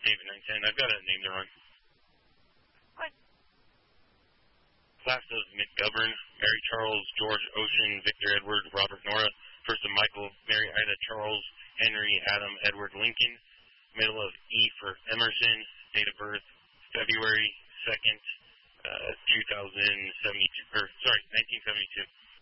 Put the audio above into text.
David 910. I've got to name the run. What? Class of McGovern, Mary Charles, George Ocean, Victor Edward, Robert Nora. First of Michael, Mary Ida Charles, Henry Adam Edward Lincoln. Middle of E for Emerson. Date of birth, February 2nd, 1972.